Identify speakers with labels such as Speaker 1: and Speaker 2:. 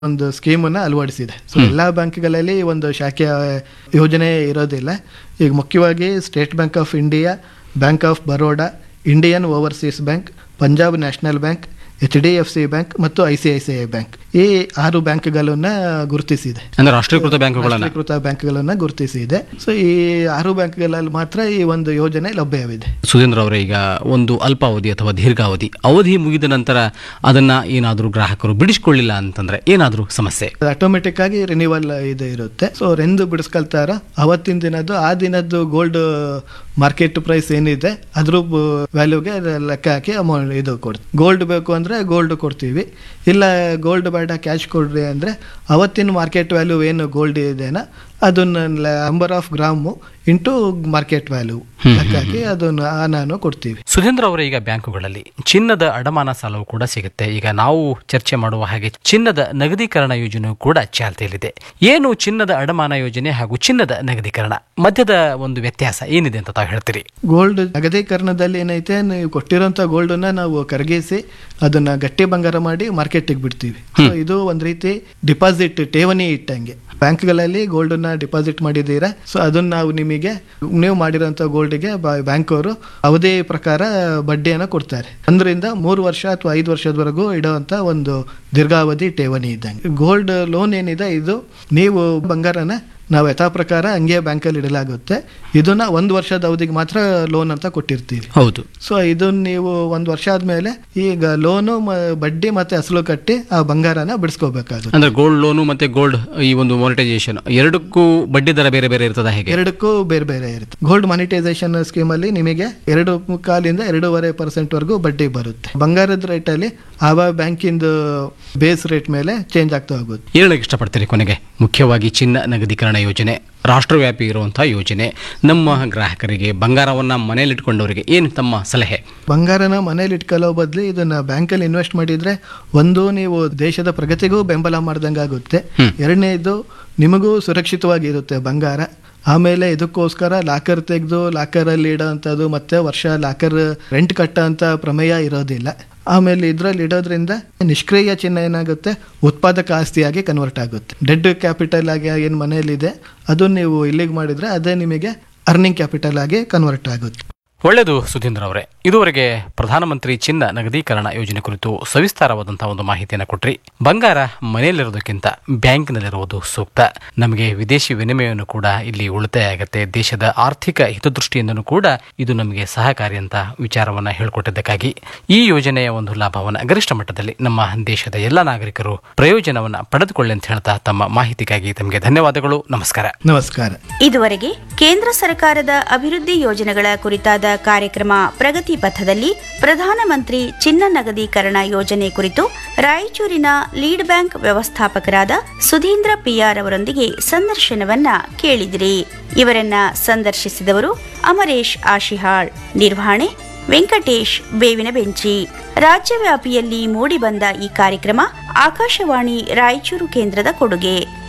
Speaker 1: ಒಂದು ಸ್ಕೀಮನ್ನು ಅಳವಡಿಸಿದೆ. ಸೊ ಎಲ್ಲ ಬ್ಯಾಂಕ್ಗಳಲ್ಲಿ ಒಂದು ಶಾಖೆಯ ಯೋಜನೆ ಇರೋದಿಲ್ಲ. ಈಗ ಮುಖ್ಯವಾಗಿ state bank of India, bank of Baroda, Indian overseas bank, Punjab national bank, HDFC bank ಮತ್ತು ICICI ಬ್ಯಾಂಕ್, ಈ 6 ಬ್ಯಾಂಕ್ಗಳನ್ನ ಗುರುತಿಸಿದೆ.
Speaker 2: ಅಂದ್ರೆ ರಾಷ್ಟ್ರೀಕೃತ ಬ್ಯಾಂಕ್ಗಳನ್ನ
Speaker 1: ಗುರುತಿಸಿದೆ. ಸೊ ಈ 6 ಬ್ಯಾಂಕ್ಗಳಲ್ಲಿ ಮಾತ್ರ ಈ ಒಂದು ಯೋಜನೆ ಲಭ್ಯವಿದೆ.
Speaker 2: ಸುಧೀಂದ್ರ ಅವರೇ, ಈಗ ಒಂದು ಅಲ್ಪಾವಧಿ ಅಥವಾ ದೀರ್ಘಾವಧಿ ಅವಧಿ ಮುಗಿದ ನಂತರ ಅದನ್ನ ಏನಾದರೂ ಗ್ರಾಹಕರು ಬಿಡಿಸಿಕೊಳ್ಳಿಲ್ಲ ಅಂತಂದ್ರೆ ಏನಾದರೂ ಸಮಸ್ಯೆ?
Speaker 1: ಆಟೋಮೆಟಿಕ್ ಆಗಿ ರಿನಿವಲ್ ಇದು ಇರುತ್ತೆ. ಸೊ ಎಂದು ಬಿಡಿಸ್ಕೊಳ್ತಾರ ಅವತ್ತಿನ ದಿನದ್ದು ಆ ದಿನದ್ದು ಗೋಲ್ಡ್ ಮಾರ್ಕೆಟ್ ಪ್ರೈಸ್ ಏನಿದೆ ಅದ್ರ ವ್ಯಾಲ್ಯೂಗೆ ಲೆಕ್ಕ ಹಾಕಿ ಅಮೌಂಟ್ ಇದು ಕೊಡ್ತೀವಿ. ಗೋಲ್ಡ್ ಬೇಕು ಅಂದ್ರೆ ಗೋಲ್ಡ್ ಕೊಡ್ತೀವಿ, ಇಲ್ಲ ಗೋಲ್ಡ್ ಬೇಡ ಕ್ಯಾಶ್ ಕೊಡ್ರಿ ಅಂದ್ರೆ ಅವತ್ತಿನ ಮಾರ್ಕೆಟ್ ವ್ಯಾಲ್ಯೂ ಏನು ಗೋಲ್ಡ್ ಇದೆನಾ ಅದನ್ನ number of gram into market value ಲೆಕ್ಕ ಹಾಕಿ ಅದನ್ನು ನಾನು ಕೊಡ್ತೀವಿ.
Speaker 2: ಸುಧೀಂದ್ರ ಅವರೇ, ಈಗ ಬ್ಯಾಂಕುಗಳಲ್ಲಿ ಚಿನ್ನದ ಅಡಮಾನ ಸಾಲವು ಕೂಡ ಸಿಗುತ್ತೆ. ಈಗ ನಾವು ಚರ್ಚೆ ಮಾಡುವ ಹಾಗೆ ಚಿನ್ನದ ನಗದೀಕರಣ ಯೋಜನೆಯು ಕೂಡ ಚಾಲ್ತಿಯಲ್ಲಿದೆ. ಏನು ಚಿನ್ನದ ಅಡಮಾನ ಯೋಜನೆ ಹಾಗೂ ಚಿನ್ನದ ನಗದೀಕರಣ ಮಧ್ಯದ ಒಂದು ವ್ಯತ್ಯಾಸ ಏನಿದೆ ಅಂತ ತಾವು ಹೇಳ್ತೀರಿ?
Speaker 1: ಗೋಲ್ಡ್ ನಗದೀಕರಣದಲ್ಲಿ ಏನೈತೆ, ನೀವು ಕೊಟ್ಟಿರೋಂಥ ಗೋಲ್ಡನ್ನ ನಾವು ಕರಗಿಸಿ ಅದನ್ನ ಗಟ್ಟಿ ಬಂಗಾರ ಮಾಡಿ ಮಾರ್ಕೆಟಿಗೆ ಬಿಡ್ತೀವಿ. ಇದು ಒಂದ್ ರೀತಿ ಡಿಪಾಸಿಟ್, ಠೇವಣಿ ಇಟ್ಟಂಗೆ. ಬ್ಯಾಂಕ್ಗಳಲ್ಲಿ ಗೋಲ್ಡನ್ನ ಡಿಪಾಸಿಟ್ ಮಾಡಿದ್ದೀರಾ, ಸೊ ಅದನ್ನ ನೀವು ಮಾಡಿರೋಂಥ ಗೋಲ್ಡ್ಗೆ ಬ್ಯಾಂಕ್ ಅವರು ಅವಧಿ ಪ್ರಕಾರ ಬಡ್ಡಿಯನ್ನು ಕೊಡ್ತಾರೆ. 1 3 ವರ್ಷ ಅಥವಾ 5 ವರ್ಷದವರೆಗೂ ಇಡುವಂತ ಒಂದು ದೀರ್ಘಾವಧಿ ಠೇವಣಿ ಇದ್ದಂಗೆ. ಗೋಲ್ಡ್ ಲೋನ್ ಏನಿದೆ ಇದು ನೀವು ಬಂಗಾರನ ನಾವು ಯಥಾ ಪ್ರಕಾರ ಹಂಗೆ ಬ್ಯಾಂಕಲ್ಲಿ ಇಡಲಾಗುತ್ತೆ. ಇದನ್ನ 1 ವರ್ಷದ ಅವಧಿಗೆ ಮಾತ್ರ ಲೋನ್ ಅಂತ ಕೊಟ್ಟಿರ್ತೀವಿ.
Speaker 2: ಹೌದು.
Speaker 1: ಸೊ ಇದನ್ನ ನೀವು 1 ವರ್ಷ ಆದ್ಮೇಲೆ ಈಗ ಲೋನು ಬಡ್ಡಿ ಮತ್ತೆ ಅಸಲು ಕಟ್ಟಿ ಆ ಬಂಗಾರನ ಬಿಡಿಸ್ಕೋಬೇಕಾಗುತ್ತೆ.
Speaker 2: ಅಂದ್ರೆ ಗೋಲ್ಡ್ ಲೋನು ಮತ್ತೆ ಗೋಲ್ಡ್ ಈ ಒಂದು ಮಾನಿಟೈಸೇಷನ್ ಎರಡಕ್ಕೂ ಬಡ್ಡಿ ದರ ಬೇರೆ ಬೇರೆ ಇರ್ತದ? ಹೇಗೆ?
Speaker 1: ಎರಡಕ್ಕೂ ಬೇರೆ ಬೇರೆ ಇರುತ್ತೆ. ಗೋಲ್ಡ್ ಮಾನಿಟೈಸೇಷನ್ ಸ್ಕೀಮ್ ಅಲ್ಲಿ ನಿಮಗೆ 2.5% 2.5% ವರೆಗೂ ಬಡ್ಡಿ ಬರುತ್ತೆ. ಬಂಗಾರದ ರೇಟ್ ಅಲ್ಲಿ ಆ ಬ್ಯಾಂಕಿಂದ ಬೇಸ್ ರೇಟ್ ಮೇಲೆ ಚೇಂಜ್ ಆಗ್ತಾ ಹೋಗುತ್ತೆ.
Speaker 2: ಹೇಳಕ್ಕೆ ಇಷ್ಟಪಡ್ತೀರಿ ಕೊನೆಗೆ? ಮುಖ್ಯವಾಗಿ ಚಿನ್ನ ನಗದೀಕರಣ ಯೋಜನೆ ರಾಷ್ಟ್ರವ್ಯಾಪಿ ಇರುವಂತಹ ಯೋಜನೆ. ನಮ್ಮ ಗ್ರಾಹಕರಿಗೆ, ಬಂಗಾರವನ್ನ ಮನೇಲಿ ಇಟ್ಕೊಂಡವರಿಗೆ ಏನು ತಮ್ಮ ಸಲಹೆ?
Speaker 1: ಬಂಗಾರನ ಮನೇಲಿ ಇಟ್ಕೊಳ್ಳೋ ಬದಲು ಇದನ್ನ ಬ್ಯಾಂಕಲ್ಲಿ ಇನ್ವೆಸ್ಟ್ ಮಾಡಿದ್ರೆ ಒಂದು ನೀವು ದೇಶದ ಪ್ರಗತಿಗೂ ಬೆಂಬಲ ಮಾಡ್ದಂಗೆ ಆಗುತ್ತೆ. ಎರಡನೇದು ನಿಮಗೂ ಸುರಕ್ಷಿತವಾಗಿರುತ್ತೆ ಬಂಗಾರ. ಆಮೇಲೆ ಇದಕ್ಕೋಸ್ಕರ ಲಾಕರ್ ತೆಗೆದು ಲಾಕರಲ್ಲಿ ಇಡೋವಂಥದ್ದು ಮತ್ತೆ ವರ್ಷ ಲಾಕರ್ ರೆಂಟ್ ಕಟ್ಟೋ ಅಂತ ಪ್ರಮೇಯ ಇರೋದಿಲ್ಲ. ಆಮೇಲೆ ಇದರಲ್ಲಿ ಇಡೋದ್ರಿಂದ ನಿಷ್ಕ್ರಿಯ ಚಿನ್ನ ಏನಾಗುತ್ತೆ, ಉತ್ಪಾದಕ ಆಸ್ತಿಯಾಗಿ ಕನ್ವರ್ಟ್ ಆಗುತ್ತೆ. ಡೆಡ್ ಕ್ಯಾಪಿಟಲ್ ಆಗಿ ಏನು ಮನೆಯಲ್ಲಿದೆ ಅದನ್ನು ನೀವು ಇಲ್ಲಿಗೆ ಮಾಡಿದ್ರೆ ಅದೇ ನಿಮಗೆ ಅರ್ನಿಂಗ್ ಕ್ಯಾಪಿಟಲ್ ಆಗಿ ಕನ್ವರ್ಟ್ ಆಗುತ್ತೆ.
Speaker 2: ಒಳ್ಳೆಯದು ಸುಧೀಂದ್ರ ಅವರೇ, ಇದುವರೆಗೆ ಪ್ರಧಾನಮಂತ್ರಿ ಚಿನ್ನ ನಗದೀಕರಣ ಯೋಜನೆ ಕುರಿತು ಸವಿಸ್ತಾರವಾದಂತಹ ಒಂದು ಮಾಹಿತಿಯನ್ನು ಕೊಟ್ರಿ. ಬಂಗಾರ ಮನೆಯಲ್ಲಿರೋದಕ್ಕಿಂತ ಬ್ಯಾಂಕ್ನಲ್ಲಿರುವುದು ಸೂಕ್ತ. ನಮಗೆ ವಿದೇಶಿ ವಿನಿಮಯವನ್ನು ಕೂಡ ಇಲ್ಲಿ ಉಳಿತಾಯ ಆಗುತ್ತೆ. ದೇಶದ ಆರ್ಥಿಕ ಹಿತದೃಷ್ಟಿಯಿಂದನೂ ಕೂಡ ಇದು ನಮಗೆ ಸಹಕಾರಿ ಅಂತ ವಿಚಾರವನ್ನ ಹೇಳಿಕೊಟ್ಟಿದ್ದಕ್ಕಾಗಿ ಈ ಯೋಜನೆಯ ಒಂದು ಲಾಭವನ್ನು ಗರಿಷ್ಠ ಮಟ್ಟದಲ್ಲಿ ನಮ್ಮ ದೇಶದ ಎಲ್ಲ ನಾಗರಿಕರು ಪ್ರಯೋಜನವನ್ನ ಪಡೆದುಕೊಳ್ಳಿ ಅಂತ ಹೇಳ್ತಾ ತಮ್ಮ ಮಾಹಿತಿಗಾಗಿ ತಮಗೆ ಧನ್ಯವಾದಗಳು. ನಮಸ್ಕಾರ.
Speaker 1: ನಮಸ್ಕಾರ.
Speaker 3: ಇದುವರೆಗೆ ಕೇಂದ್ರ ಸರ್ಕಾರದ ಅಭಿವೃದ್ಧಿ ಯೋಜನೆಗಳ ಕುರಿತಾದ ಕಾರ್ಯಕ್ರಮ ಪ್ರಗತಿ ಪಥದಲ್ಲಿ ಪ್ರಧಾನಮಂತ್ರಿ ಚಿನ್ನ ನಗದೀಕರಣ ಯೋಜನೆ ಕುರಿತು ರಾಯಚೂರಿನ ಲೀಡ್ ಬ್ಯಾಂಕ್ ವ್ಯವಸ್ಥಾಪಕರಾದ ಸುಧೀಂದ್ರ PR ಅವರೊಂದಿಗೆ ಸಂದರ್ಶನವನ್ನ ಕೇಳಿದಿರಿ. ಇವರನ್ನ ಸಂದರ್ಶಿಸಿದವರು ಅಮರೇಶ್ ಆಶಿಹಾಳ್. ನಿರ್ವಹಣೆ ವೆಂಕಟೇಶ್ ಬೇವಿನ ಬೆಂಚಿ. ರಾಜ್ಯವ್ಯಾಪಿಯಲ್ಲಿ ಮೂಡಿಬಂದ ಈ ಕಾರ್ಯಕ್ರಮ ಆಕಾಶವಾಣಿ ರಾಯಚೂರು ಕೇಂದ್ರದ ಕೊಡುಗೆ.